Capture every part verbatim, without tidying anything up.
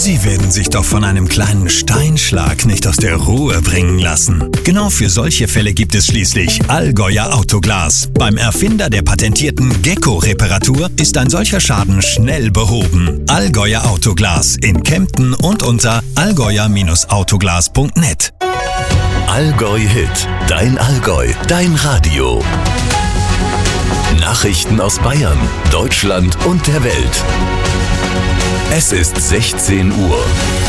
Sie werden sich doch von einem kleinen Steinschlag nicht aus der Ruhe bringen lassen. Genau für solche Fälle gibt es schließlich Allgäuer Autoglas. Beim Erfinder der patentierten Gecko-Reparatur ist ein solcher Schaden schnell behoben. Allgäuer Autoglas in Kempten und unter allgäuer Autoglas punkt net. Allgäu Hit, dein Allgäu, dein Radio. Nachrichten aus Bayern, Deutschland und der Welt. Es ist sechzehn Uhr.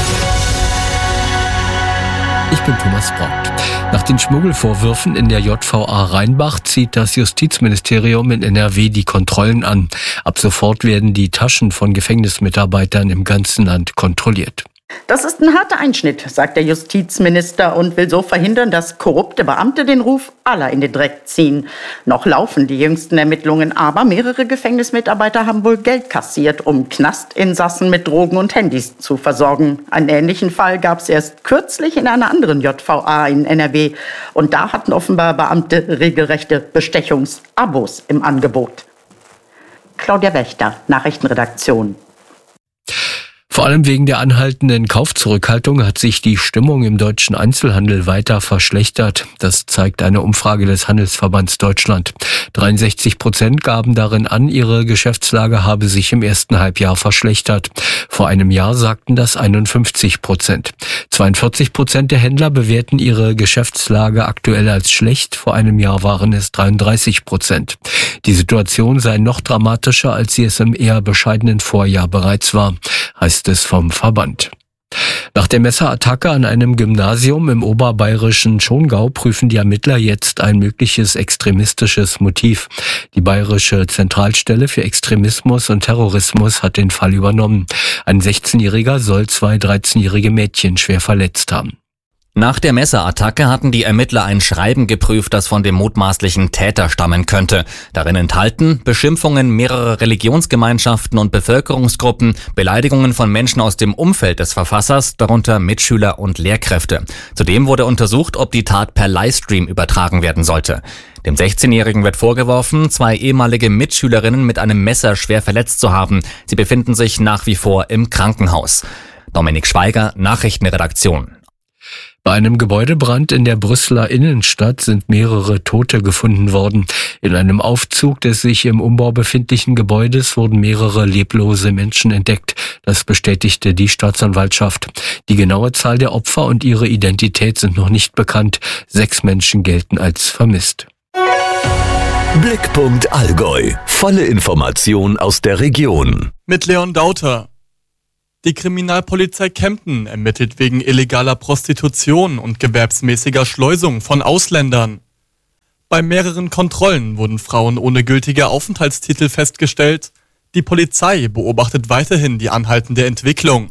Ich bin Thomas Braut. Nach den Schmuggelvorwürfen in der J V A Rheinbach zieht das Justizministerium in N R W die Kontrollen an. Ab sofort werden die Taschen von Gefängnismitarbeitern im ganzen Land kontrolliert. Das ist ein harter Einschnitt, sagt der Justizminister und will so verhindern, dass korrupte Beamte den Ruf aller in den Dreck ziehen. Noch laufen die jüngsten Ermittlungen, aber mehrere Gefängnismitarbeiter haben wohl Geld kassiert, um Knastinsassen mit Drogen und Handys zu versorgen. Einen ähnlichen Fall gab es erst kürzlich in einer anderen J V A in N R W. Und da hatten offenbar Beamte regelrechte Bestechungsabos im Angebot. Claudia Wächter, Nachrichtenredaktion. Vor allem wegen der anhaltenden Kaufzurückhaltung hat sich die Stimmung im deutschen Einzelhandel weiter verschlechtert. Das zeigt eine Umfrage des Handelsverbands Deutschland. dreiundsechzig Prozent gaben darin an, ihre Geschäftslage habe sich im ersten Halbjahr verschlechtert. Vor einem Jahr sagten das einundfünfzig Prozent. zweiundvierzig Prozent der Händler bewerten ihre Geschäftslage aktuell als schlecht. Vor einem Jahr waren es dreiunddreißig Prozent. Die Situation sei noch dramatischer, als sie es im eher bescheidenen Vorjahr bereits war, heißt es vom Verband. Nach der Messerattacke an einem Gymnasium im oberbayerischen Schongau prüfen die Ermittler jetzt ein mögliches extremistisches Motiv. Die Bayerische Zentralstelle für Extremismus und Terrorismus hat den Fall übernommen. Ein sechzehnjähriger soll zwei dreizehnjährige Mädchen schwer verletzt haben. Nach der Messerattacke hatten die Ermittler ein Schreiben geprüft, das von dem mutmaßlichen Täter stammen könnte. Darin enthalten Beschimpfungen mehrerer Religionsgemeinschaften und Bevölkerungsgruppen, Beleidigungen von Menschen aus dem Umfeld des Verfassers, darunter Mitschüler und Lehrkräfte. Zudem wurde untersucht, ob die Tat per Livestream übertragen werden sollte. Dem sechzehnjährigen wird vorgeworfen, zwei ehemalige Mitschülerinnen mit einem Messer schwer verletzt zu haben. Sie befinden sich nach wie vor im Krankenhaus. Dominik Schweiger, Nachrichtenredaktion. Bei einem Gebäudebrand in der Brüsseler Innenstadt sind mehrere Tote gefunden worden. In einem Aufzug des sich im Umbau befindlichen Gebäudes wurden mehrere leblose Menschen entdeckt. Das bestätigte die Staatsanwaltschaft. Die genaue Zahl der Opfer und ihre Identität sind noch nicht bekannt. Sechs Menschen gelten als vermisst. Blickpunkt Allgäu. Volle Information aus der Region. Mit Leon Dauter. Die Kriminalpolizei Kempten ermittelt wegen illegaler Prostitution und gewerbsmäßiger Schleusung von Ausländern. Bei mehreren Kontrollen wurden Frauen ohne gültige Aufenthaltstitel festgestellt. Die Polizei beobachtet weiterhin die anhaltende Entwicklung.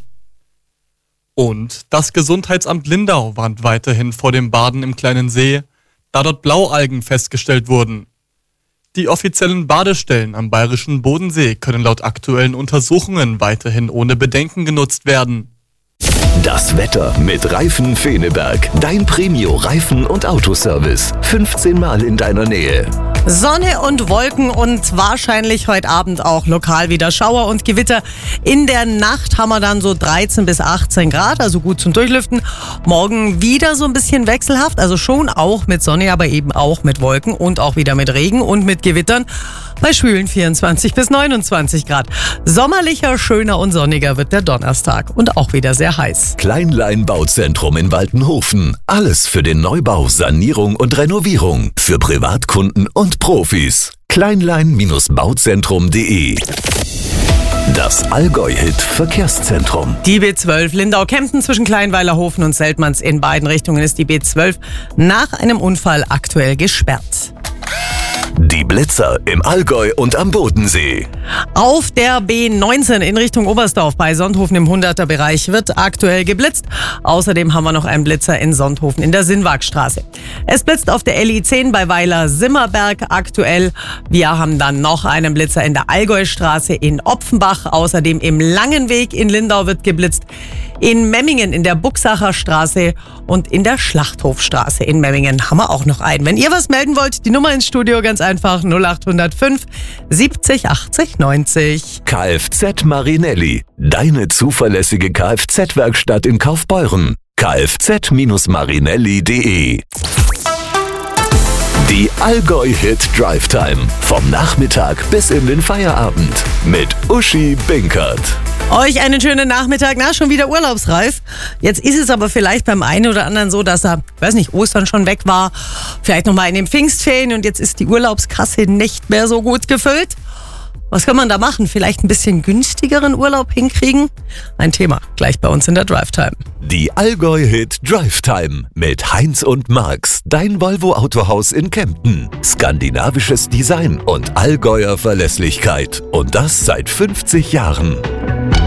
Und das Gesundheitsamt Lindau warnt weiterhin vor dem Baden im kleinen See, da dort Blaualgen festgestellt wurden. Die offiziellen Badestellen am bayerischen Bodensee können laut aktuellen Untersuchungen weiterhin ohne Bedenken genutzt werden. Das Wetter mit Reifen Feneberg. Dein Premio-Reifen- und Autoservice. fünfzehn Mal in deiner Nähe. Sonne und Wolken und wahrscheinlich heute Abend auch lokal wieder Schauer und Gewitter. In der Nacht haben wir dann so dreizehn bis achtzehn Grad, also gut zum Durchlüften. Morgen wieder so ein bisschen wechselhaft, also schon auch mit Sonne, aber eben auch mit Wolken und auch wieder mit Regen und mit Gewittern. Bei schwülen vierundzwanzig bis neunundzwanzig Grad. Sommerlicher, schöner und sonniger wird der Donnerstag und auch wieder sehr heiß. Kleinlein Bauzentrum in Waltenhofen. Alles für den Neubau, Sanierung und Renovierung. Für Privatkunden und Profis. kleinlein Bauzentrum punkt de. Das Allgäu-Hit-Verkehrszentrum. Die B zwölf Lindau-Kempten zwischen Kleinweilerhofen und Seltmanns in beiden Richtungen ist die B zwölf nach einem Unfall aktuell gesperrt. Die Blitzer im Allgäu und am Bodensee. Auf der B neunzehn in Richtung Oberstdorf bei Sonthofen im hunderter-Bereich wird aktuell geblitzt. Außerdem haben wir noch einen Blitzer in Sonthofen in der Sinnwagstraße. Es blitzt auf der L I zehn bei Weiler-Simmerberg aktuell. Wir haben dann noch einen Blitzer in der Allgäustraße in Opfenbach. Außerdem im Langenweg in Lindau wird geblitzt. In Memmingen in der Buxacher Straße und in der Schlachthofstraße in Memmingen haben wir auch noch einen. Wenn ihr was melden wollt, die Nummer ins Studio ganz einfach null acht null fünf siebzig achtzig neunzig. Kfz Marinelli, deine zuverlässige Kfz-Werkstatt in Kaufbeuren. kfz Marinelli punkt de. Die Allgäu-Hit Drive Time. Vom Nachmittag bis in den Feierabend. Mit Uschi Binkert. Euch einen schönen Nachmittag. Na, schon wieder urlaubsreif. Jetzt ist es aber vielleicht beim einen oder anderen so, dass er, weiß nicht, Ostern schon weg war. Vielleicht nochmal in den Pfingstferien und jetzt ist die Urlaubskasse nicht mehr so gut gefüllt. Was kann man da machen? Vielleicht ein bisschen günstigeren Urlaub hinkriegen? Ein Thema gleich bei uns in der Drive Time. Die Allgäu-Hit Drive Time mit Heinz und Marx, dein Volvo-Autohaus in Kempten. Skandinavisches Design und Allgäuer Verlässlichkeit. Und das seit fünfzig Jahren.